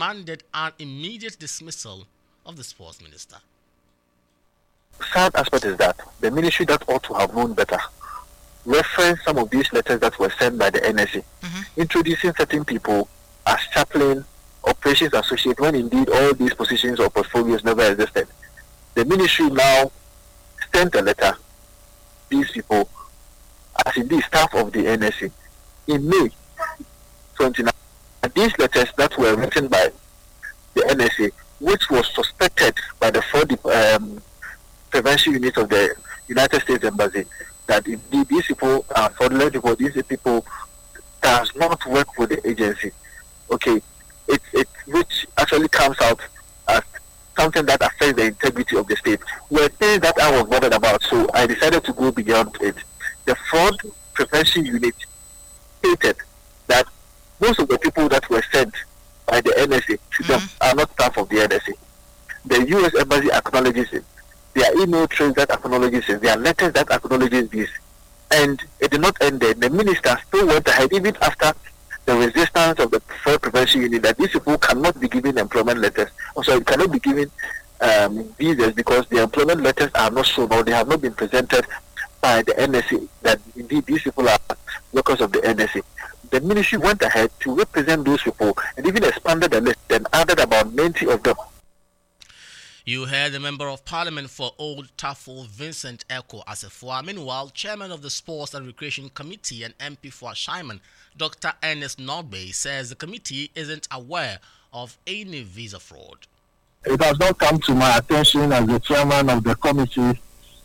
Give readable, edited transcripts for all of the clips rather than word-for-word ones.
demanded an immediate dismissal of the sports minister. Sad aspect is that the ministry that ought to have known better referenced some of these letters that were sent by the NSA, introducing certain people as chaplain, operations associate, when indeed all these positions or portfolios never existed. The ministry now sent a letter, these people, as indeed staff of the NSA, in May 29. These letters that were written by the NSA, which was suspected by the fraud prevention unit of the United States Embassy, that indeed these people are fraudulent people, these people does not work with the agency. Okay, which actually comes out as something that affects the integrity of the state. Were things that I was bothered about, so I decided to go beyond it. The fraud prevention unit stated that most of the people that were sent by the NSA to them are not staff of the NSA. The U.S. Embassy acknowledges it. There are email trails that acknowledges it. There are letters that acknowledges this. And it did not end there. The minister still went ahead, even after the resistance of the fraud prevention unit, that these people cannot be given employment letters. Also, it cannot be given visas because the employment letters are not shown or they have not been presented by the NSA, that indeed these people are workers of the NSA. The ministry went ahead to represent those people and even expanded the list and added about 90 of them. You heard the Member of Parliament for Old Tafel, Vincent Eko Asefua. Meanwhile, Chairman of the Sports and Recreation Committee and MP for Ashaiman, Dr. Ernest Nogbe, says the committee isn't aware of any visa fraud. It has not come to my attention as the chairman of the committee.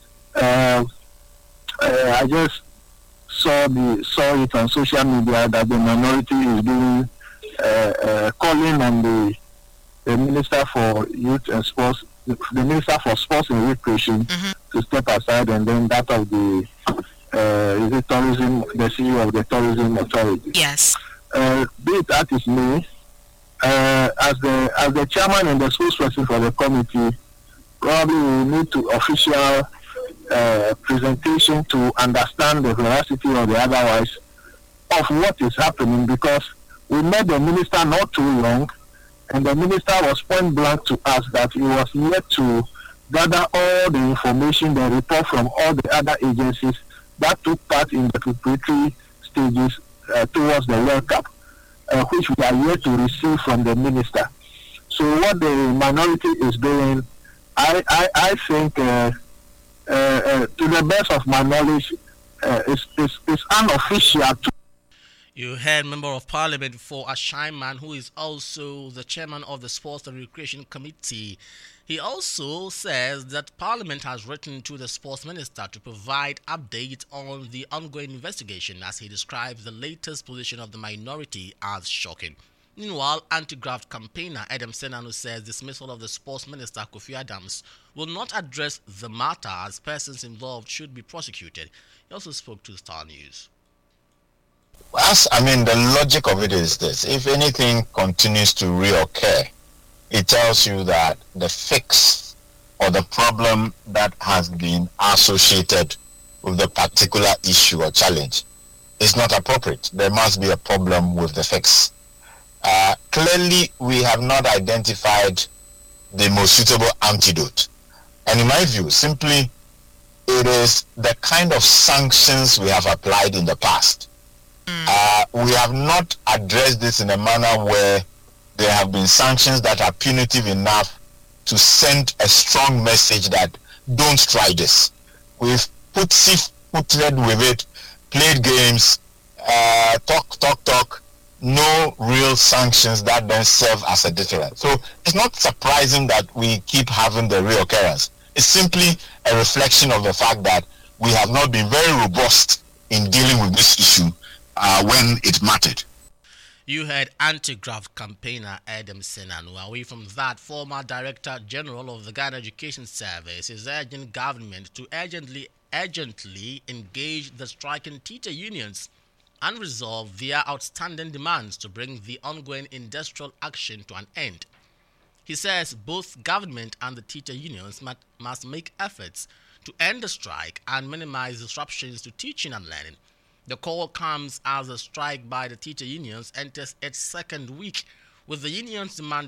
I just saw it on social media that the minority is doing calling on the Minister for Youth and Sports, the Minister for Sports and Recreation to step aside, and then that of the tourism, the CEO of the Tourism Authority. Yes. Be it that is me, as the chairman and the spokesperson for the committee, probably we need to official presentation to understand the veracity or the otherwise of what is happening, because we met the minister not too long, and the minister was point blank to us that he was yet to gather all the information, the report from all the other agencies that took part in the preparatory stages towards the World Cup, which we are yet to receive from the minister. So what the minority is doing, I think, to the best of my knowledge, is unofficial. You heard Member of Parliament for Ashaiman, who is also the chairman of the Sports and Recreation Committee. He also says that Parliament has written to the Sports Minister to provide updates on the ongoing investigation, as he describes the latest position of the minority as shocking. Meanwhile, anti-graft campaigner Adam Senanu says dismissal of the Sports Minister Kofi Adams will not address the matter, as persons involved should be prosecuted. He also spoke to Star News. The logic of it is this: if anything continues to reoccur, it tells you that the fix or the problem that has been associated with the particular issue or challenge is not appropriate. There must be a problem with the fix. Clearly, we have not identified the most suitable antidote. And in my view, simply, it is the kind of sanctions we have applied in the past. We have not addressed this in a manner where there have been sanctions that are punitive enough to send a strong message that don't try this. We've put with it, played games, talk, no real sanctions that then serve as a deterrent. So it's not surprising that we keep having the reoccurrence. It's simply a reflection of the fact that we have not been very robust in dealing with this issue when it mattered. You heard anti-graft campaigner Adam Senanu. Away from that, former Director General of the Ghana Education Service is urging government to urgently engage the striking teacher unions and resolve their outstanding demands to bring the ongoing industrial action to an end. He says both government and the teacher unions must make efforts to end the strike and minimize disruptions to teaching and learning. The call comes as the strike by the teacher unions enters its second week, with the unions demanding